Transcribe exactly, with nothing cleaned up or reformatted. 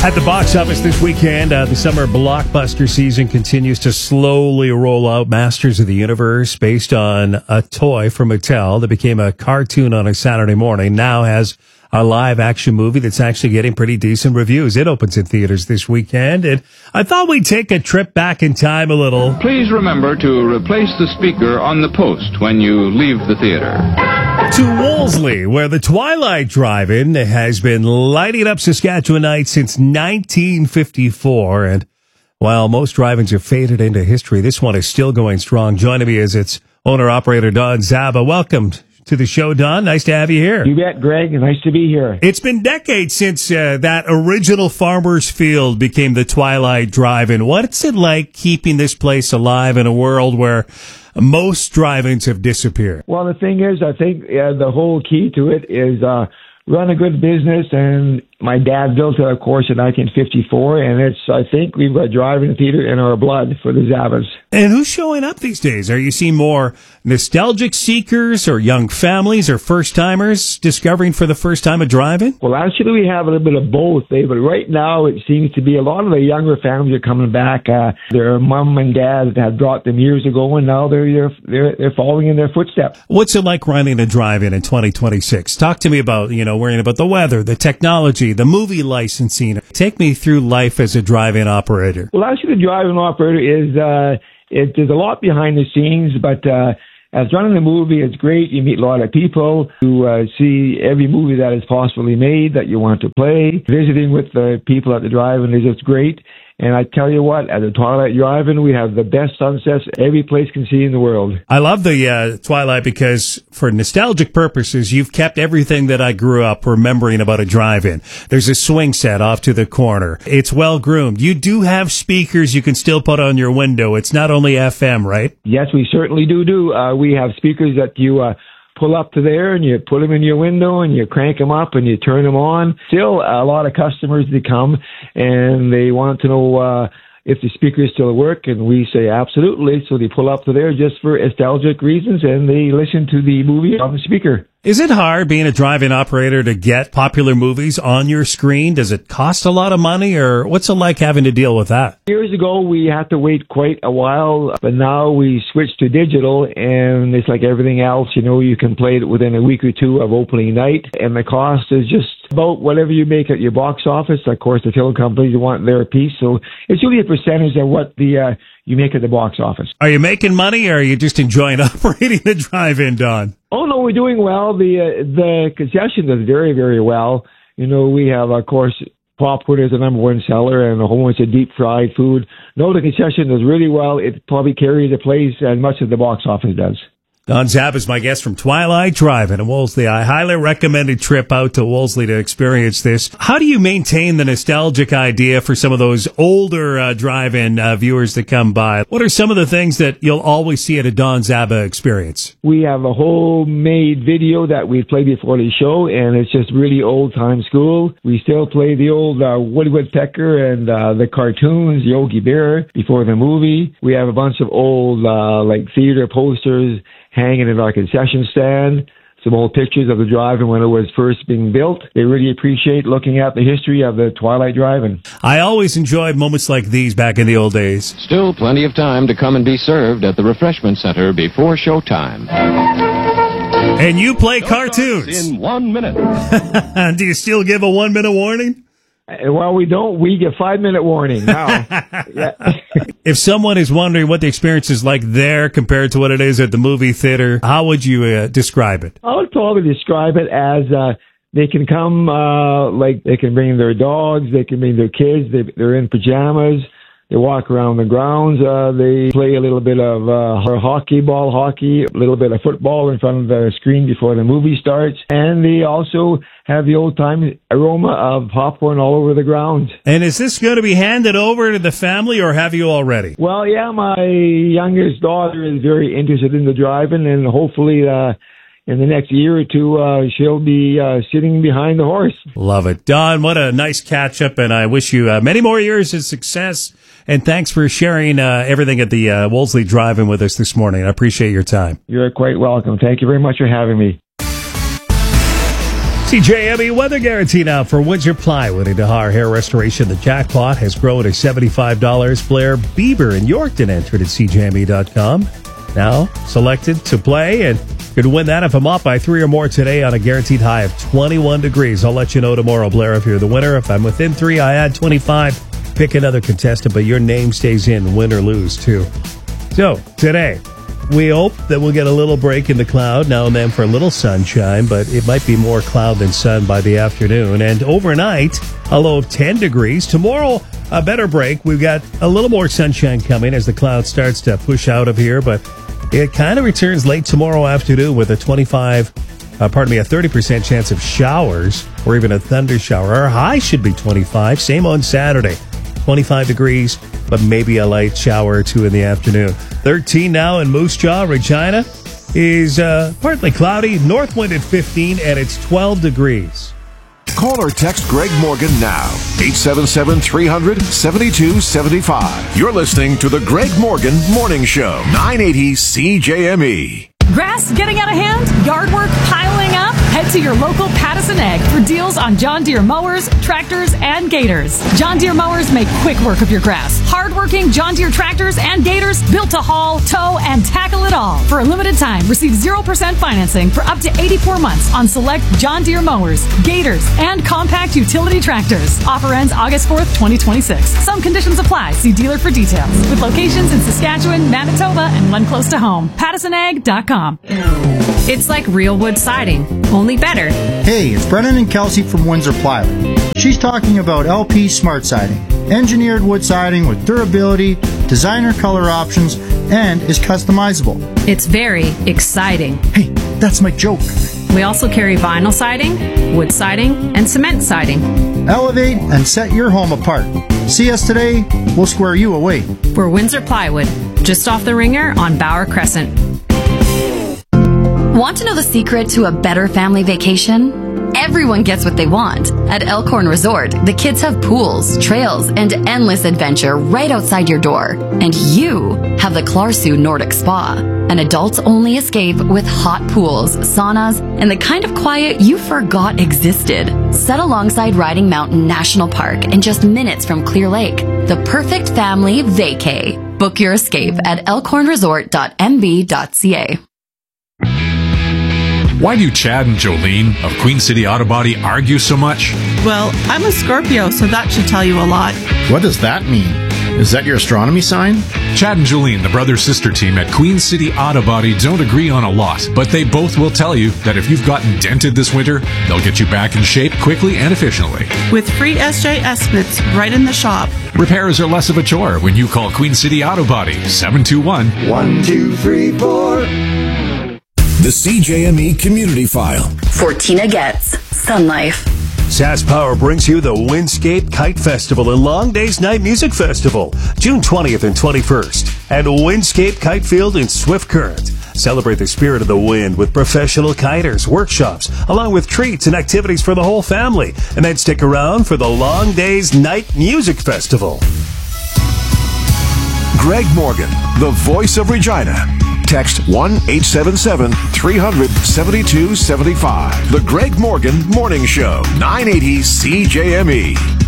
At the box office this weekend, uh, the summer blockbuster season continues to slowly roll out. Masters of the Universe, based on a toy from Mattel that became a cartoon on a Saturday morning, now has a live action movie that's actually getting pretty decent reviews. It opens in theaters this weekend, and I thought we'd take a trip back in time a little. Please remember to replace the speaker on the post when you leave the theater. To Wolseley, where the Twilight Drive-In has been lighting up Saskatchewan nights since nineteen fifty-four, and while most drive-ins have faded into history, this one is still going strong. Joining me is its owner-operator, Don Zaba. Welcome to the show, Don. Nice to have you here. You bet, Greg. Nice to be here. It's been decades since uh, that original Farmer's Field became the Twilight Drive-In. What's it like keeping this place alive in a world where most drive-ins have disappeared? Well, the thing is, I think uh, the whole key to it is uh, run a good business, and my dad built it, of course, in nineteen fifty-four, and it's, I think we've got drive-in theater in our blood for the Zabas. And who's showing up these days? Are you seeing more nostalgic seekers or young families or first-timers discovering for the first time a drive-in? Well, actually, we have a little bit of both, eh? But right now it seems to be a lot of the younger families are coming back. Uh, their mom and dad had brought them years ago, and now they're, they're, they're following in their footsteps. What's it like running a drive-in in twenty twenty-six? Talk to me about, you know, worrying about the weather, the technology, the movie licensing. Take me through life as a drive-in operator. Well, actually, the drive-in operator is, uh, it, there's a lot behind the scenes, but uh, as running the movie, it's great. You meet a lot of people. You uh, see every movie that is possibly made that you want to play. Visiting with the people at the drive-in is just great. And I tell you what, at the Twilight Drive-In, we have the best sunsets every place can see in the world. I love the uh, Twilight because, for nostalgic purposes, you've kept everything that I grew up remembering about a drive-in. There's a swing set off to the corner. It's well-groomed. You do have speakers you can still put on your window. It's not only F M, right? Yes, we certainly do do. Uh, we have speakers that you... Uh, pull up to there and you put them in your window and you crank them up and you turn them on. Still, a lot of customers, they come and they want to know uh, if the speakers still work, and we say absolutely. So they pull up to there just for nostalgic reasons and they listen to the movie on the speaker. Is it hard being a drive-in operator to get popular movies on your screen? Does it cost a lot of money, or what's it like having to deal with that? Years ago, we had to wait quite a while, but now we switched to digital, and it's like everything else. You know, you can play it within a week or two of opening night, and the cost is just about whatever you make at your box office. Of course, the film companies want their piece, so it's really a percentage of what the uh, you make at the box office. Are you making money, or are you just enjoying operating the drive-in, Don? Oh, no, we're doing well. The uh, the concession does very, very well. You know, we have, of course, popcorn is the number one seller and a whole bunch of deep-fried food. No, the concession does really well. It probably carries the place as much as the box office does. Don Zaba is my guest from Twilight Drive-In in Wolseley. I highly recommend a trip out to Wolseley to experience this. How do you maintain the nostalgic idea for some of those older uh, drive-in uh, viewers that come by? What are some of the things that you'll always see at a Don Zaba experience? We have a homemade video that we play before the show, and it's just really old-time school. We still play the old uh, Woody Woodpecker and uh, the cartoons, Yogi Bear, before the movie. We have a bunch of old, uh, like, theater posters hanging in our concession stand, some old pictures of the drive-in when it was first being built. They really appreciate looking at the history of the Twilight Drive-In. I always enjoyed moments like these back in the old days. Still plenty of time to come and be served at the refreshment center before showtime. And you play cartoons. In one minute. Do you still give a one-minute warning? Well, we don't. We give five-minute warning now. Yeah. If someone is wondering what the experience is like there compared to what it is at the movie theater, how would you uh, describe it? I would probably describe it as uh, they can come, uh, like they can bring their dogs, they can bring their kids, they, they're in pajamas. They walk around the grounds. Uh, they play a little bit of uh, hockey, ball hockey, a little bit of football in front of the screen before the movie starts. And they also have the old-time aroma of popcorn all over the grounds. And is this going to be handed over to the family, or have you already? Well, yeah, my youngest daughter is very interested in the drive-in, and hopefully uh, in the next year or two, uh, she'll be uh, sitting behind the horse. Love it. Don, what a nice catch-up, and I wish you uh, many more years of success. And thanks for sharing uh, everything at the uh, Wolseley Drive-In with us this morning. I appreciate your time. You're quite welcome. Thank you very much for having me. C J M E weather guarantee now for Windsor Plywood in Dahar Hair Restoration. The jackpot has grown to seventy-five dollars. Blair Bieber in Yorkton entered at C J M E dot com. Now selected to play and could win that if I'm up by three or more today on a guaranteed high of twenty-one degrees. I'll let you know tomorrow, Blair, if you're the winner. If I'm within three, I add twenty-five. Pick another contestant, but your name stays in, win or lose, too. So, today, we hope that we'll get a little break in the cloud now and then for a little sunshine, but it might be more cloud than sun by the afternoon. And overnight, a low of ten degrees. Tomorrow, a better break. We've got a little more sunshine coming as the cloud starts to push out of here, but it kind of returns late tomorrow afternoon with a twenty-five, uh, pardon me, a thirty percent chance of showers or even a thunder shower. Our high should be twenty-five. Same on Saturday, twenty-five degrees, but maybe a light shower or two in the afternoon. thirteen now in Moose Jaw. Regina is uh, partly cloudy. North wind at fifteen, and it's twelve degrees. Call or text Greg Morgan now. eight seven seven, three hundred, seventy-two seventy-five. You're listening to the Greg Morgan Morning Show. nine eighty C J M E. Grass getting out of hand? Yard work piling up? Head to your local Pattison Ag for deals on John Deere mowers, tractors, and gators. John Deere mowers make quick work of your grass. Hard-working John Deere tractors and gators built to haul, tow, and tackle it all. For a limited time, receive zero percent financing for up to eighty-four months on select John Deere mowers, gators, and compact utility tractors. Offer ends August fourth, twenty twenty-six. Some conditions apply. See dealer for details. With locations in Saskatchewan, Manitoba, and one close to home. Pattison Ag dot com. It's like real wood siding, only better. Hey, it's Brennan and Kelsey from Windsor Plywood. She's talking about L P Smart Siding, engineered wood siding with durability, designer color options, and is customizable. It's very exciting. Hey, that's my joke. We also carry vinyl siding, wood siding, and cement siding. Elevate and set your home apart. See us today, we'll square you away. We're Windsor Plywood, just off the Ringer on Bauer Crescent. Want to know the secret to a better family vacation? Everyone gets what they want. At Elkhorn Resort, the kids have pools, trails, and endless adventure right outside your door. And you have the Clarsu Nordic Spa, an adults-only escape with hot pools, saunas, and the kind of quiet you forgot existed. Set alongside Riding Mountain National Park and just minutes from Clear Lake. The perfect family vacay. Book your escape at elkhorn resort dot m b dot c a. Why do Chad and Jolene of Queen City Auto Body argue so much? Well, I'm a Scorpio, so that should tell you a lot. What does that mean? Is that your astronomy sign? Chad and Jolene, the brother-sister team at Queen City Auto Body, don't agree on a lot, but they both will tell you that if you've gotten dented this winter, they'll get you back in shape quickly and efficiently. With free S J estimates right in the shop. Repairs are less of a chore when you call Queen City Auto Body, seven two one, one two three four. The C J M E Community File. For Tina Getz, Sun Life. SaskPower brings you the Windscape Kite Festival and Long Days Night Music Festival, June twentieth and twenty-first, at Windscape Kite Field in Swift Current. Celebrate the spirit of the wind with professional kiters, workshops, along with treats and activities for the whole family. And then stick around for the Long Days Night Music Festival. Greg Morgan, the voice of Regina. Text one eight seven seven, three hundred, seventy-two seventy-five. The Greg Morgan Morning Show, nine eighty C J M E.